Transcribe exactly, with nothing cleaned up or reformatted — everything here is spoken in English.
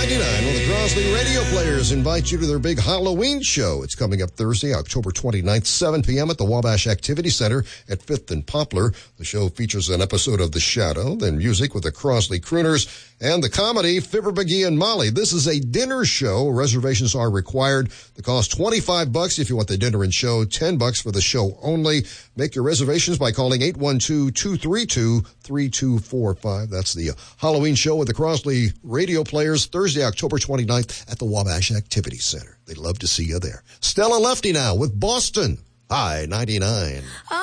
ninety-nine, well, the Crosley Radio Players invite you to their big Halloween show. It's coming up Thursday, October twenty-ninth, seven p.m. at the Wabash Activity Center at fifth and Poplar. The show features an episode of The Shadow, then music with the Crosley Crooners, and the comedy Fibber McGee and Molly. This is a dinner show. Reservations are required. The cost twenty-five bucks if you want the dinner and show, ten bucks for the show only. Make your reservations by calling eight one two, two three two, three two four five. That's the Halloween show with the Crosley Radio Players, Thursday, October twenty-ninth at the Wabash Activity Center. They'd love to see you there. Stella Lefty now with Boston High ninety-nine.